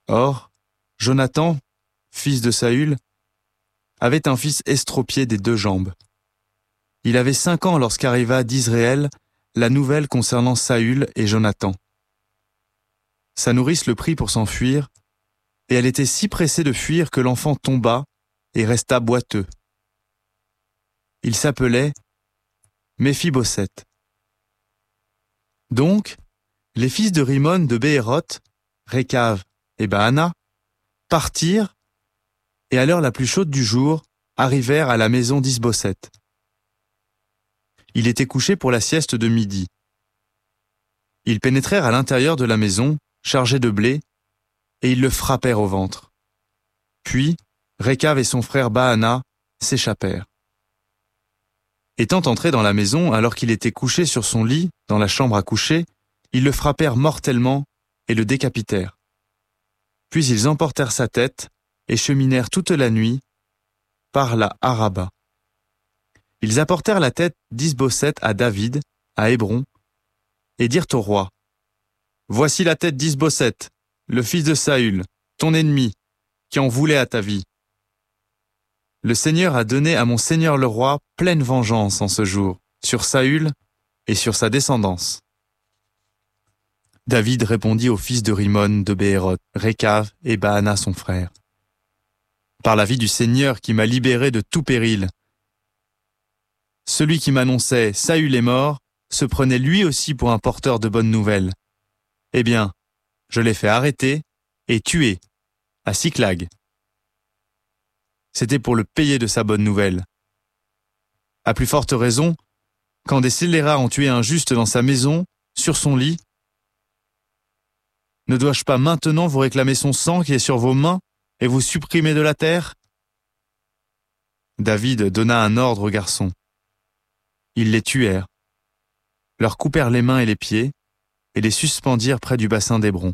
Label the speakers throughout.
Speaker 1: Or, Jonathan, fils de Saül, avait un fils estropié des 2 jambes. Il avait 5 ans lorsqu'arriva d'Israël la nouvelle concernant Saül et Jonathan. Sa nourrice le prit pour s'enfuir, et elle était si pressée de fuir que l'enfant tomba et resta boiteux. Il s'appelait Méphibosheth. Donc, les fils de Rimon de Béhéroth, Récav et Baana, partirent et à l'heure la plus chaude du jour, arrivèrent à la maison d'Isbosheth. Il était couché pour la sieste de midi. Ils pénétrèrent à l'intérieur de la maison, chargés de blé, et ils le frappèrent au ventre. Puis, Récav et son frère Baana s'échappèrent. Étant entrés dans la maison alors qu'il était couché sur son lit, dans la chambre à coucher, ils le frappèrent mortellement et le décapitèrent. Puis ils emportèrent sa tête et cheminèrent toute la nuit par la Araba. Ils apportèrent la tête d'Isbosheth à David, à Hébron, et dirent au roi, « Voici la tête d'Isbosheth, le fils de Saül, ton ennemi, qui en voulait à ta vie. Le Seigneur a donné à mon seigneur le roi pleine vengeance en ce jour, sur Saül et sur sa descendance. » David répondit aux fils de Rimon de Béhéroth, Récav et Baana son frère. « Par la vie du Seigneur qui m'a libéré de tout péril, celui qui m'annonçait « Saül est mort » se prenait lui aussi pour un porteur de bonnes nouvelles. Eh bien, je l'ai fait arrêter et tuer à Siclag. C'était pour le payer de sa bonne nouvelle. À plus forte raison, quand des scélérats ont tué un juste dans sa maison, sur son lit, ne dois-je pas maintenant vous réclamer son sang qui est sur vos mains et vous supprimer de la terre ? David donna un ordre aux garçons. Ils les tuèrent, leur coupèrent les mains et les pieds, et les suspendirent près du bassin d'Hébron.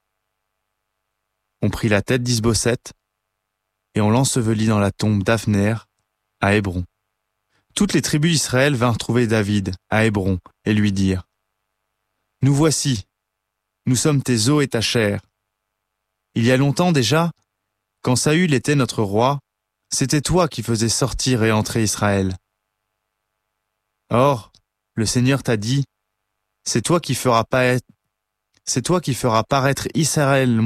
Speaker 1: On prit la tête d'Isbosheth, et on l'ensevelit dans la tombe d'Avner, à Hébron. Toutes les tribus d'Israël vinrent trouver David, à Hébron, et lui dirent, « Nous voici, nous sommes tes os et ta chair. Il y a longtemps déjà, quand Saül était notre roi, c'était toi qui faisais sortir et entrer Israël. Or, le Seigneur t'a dit, c'est toi qui feras paraître Israël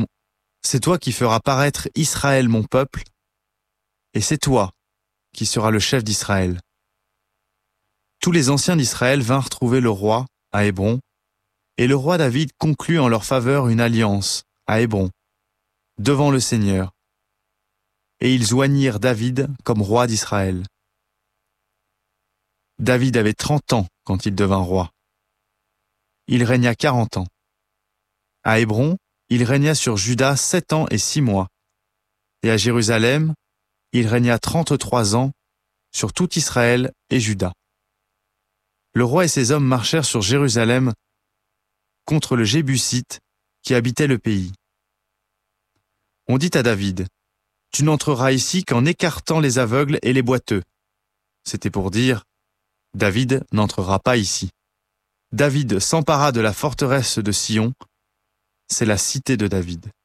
Speaker 1: mon peuple, et c'est toi qui seras le chef d'Israël. » Tous les anciens d'Israël vinrent trouver le roi à Hébron, et le roi David conclut en leur faveur une alliance à Hébron, devant le Seigneur. Et ils oignirent David comme roi d'Israël. David avait 30 ans quand il devint roi. Il régna 40 ans. À Hébron, il régna sur Juda 7 ans et 6 mois. Et à Jérusalem, il régna 33 ans sur tout Israël et Juda. Le roi et ses hommes marchèrent sur Jérusalem contre le Jébusite qui habitait le pays. On dit à David, « Tu n'entreras ici qu'en écartant les aveugles et les boiteux. » C'était pour dire, « David n'entrera pas ici. » David s'empara de la forteresse de Sion, c'est la cité de David.